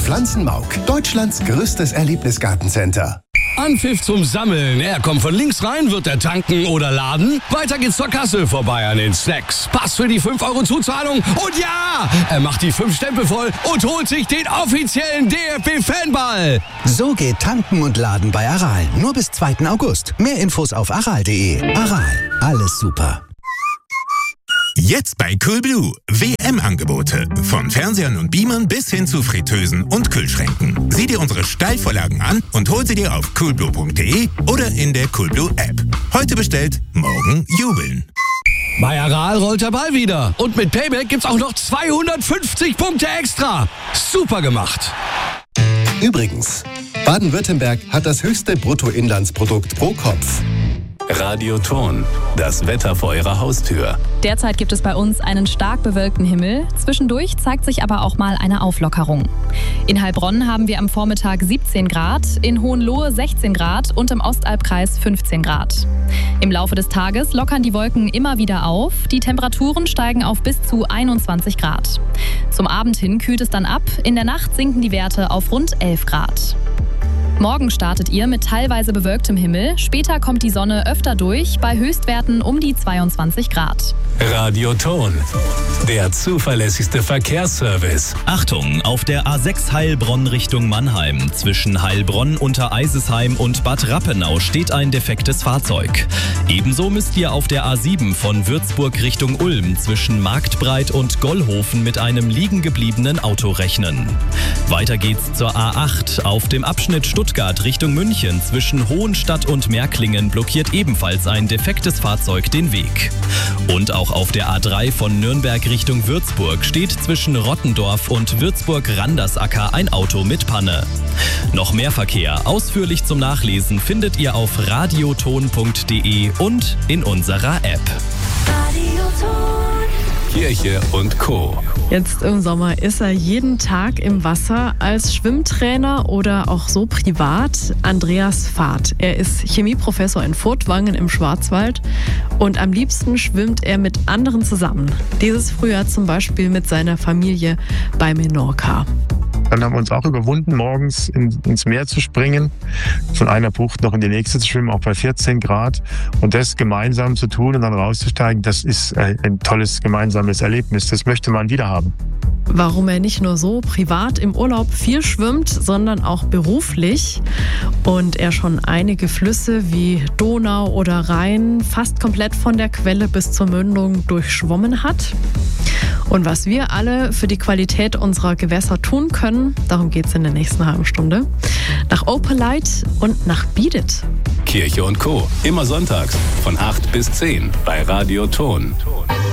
Pflanzenmauk, Deutschlands größtes Erlebnisgartencenter. Anpfiff zum Sammeln. Er kommt von links rein, wird er tanken oder laden. Weiter geht's zur Kasse, vorbei an den Snacks. Pass für die 5 € Zuzahlung. Und ja, er macht die 5 Stempel voll und holt sich den offiziellen DFB-Fanball. So geht Tanken und Laden bei Aral. Nur bis 2. August. Mehr Infos auf aral.de. Aral, alles super. Jetzt bei Coolblue. WM-Angebote. Von Fernsehern und Beamern bis hin zu Fritteusen und Kühlschränken. Sieh dir unsere Steilvorlagen an und hol sie dir auf coolblue.de oder in der Coolblue-App. Heute bestellt, morgen jubeln. Bei Aral rollt der Ball wieder. Und mit Payback gibt's auch noch 250 Punkte extra. Super gemacht. Übrigens, Baden-Württemberg hat das höchste Bruttoinlandsprodukt pro Kopf. Radioton, das Wetter vor Ihrer Haustür. Derzeit gibt es bei uns einen stark bewölkten Himmel. Zwischendurch zeigt sich aber auch mal eine Auflockerung. In Heilbronn haben wir am Vormittag 17 Grad, in Hohenlohe 16 Grad und im Ostalbkreis 15 Grad. Im Laufe des Tages lockern die Wolken immer wieder auf. Die Temperaturen steigen auf bis zu 21 Grad. Zum Abend hin kühlt es dann ab. In der Nacht sinken die Werte auf rund 11 Grad. Morgen startet ihr mit teilweise bewölktem Himmel. Später kommt die Sonne öfter durch, bei Höchstwerten um die 22 Grad. Radioton, der zuverlässigste Verkehrsservice. Achtung, auf der A6 Heilbronn Richtung Mannheim. Zwischen Heilbronn, Untereisesheim und Bad Rappenau steht ein defektes Fahrzeug. Ebenso müsst ihr auf der A7 von Würzburg Richtung Ulm zwischen Marktbreit und Gollhofen mit einem liegen gebliebenen Auto rechnen. Weiter geht's zur A8. Auf dem Abschnitt Stuttgart Richtung München zwischen Hohenstadt und Märklingen blockiert ebenfalls ein defektes Fahrzeug den Weg. Und auch auf der A3 von Nürnberg Richtung Würzburg steht zwischen Rottendorf und Würzburg-Randersacker ein Auto mit Panne. Noch mehr Verkehr ausführlich zum Nachlesen findet ihr auf radioton.de und in unserer App. Kirche und Co. Jetzt im Sommer ist er jeden Tag im Wasser als Schwimmtrainer oder auch so privat. Andreas Fahrt. Er ist Chemieprofessor in Furtwangen im Schwarzwald und am liebsten schwimmt er mit anderen zusammen. Dieses Frühjahr zum Beispiel mit seiner Familie bei Menorca. Dann haben wir uns auch überwunden, morgens ins Meer zu springen, von einer Bucht noch in die nächste zu schwimmen, auch bei 14 Grad. Und das gemeinsam zu tun und dann rauszusteigen, das ist ein tolles gemeinsames Erlebnis. Das möchte man wieder haben. Warum er nicht nur so privat im Urlaub viel schwimmt, sondern auch beruflich und er schon einige Flüsse wie Donau oder Rhein fast komplett von der Quelle bis zur Mündung durchschwommen hat. Und was wir alle für die Qualität unserer Gewässer tun können, darum geht es in der nächsten halben Stunde. Nach Opelite und nach Biedet. Kirche und Co. Immer sonntags von 8 bis 10 bei Radioton.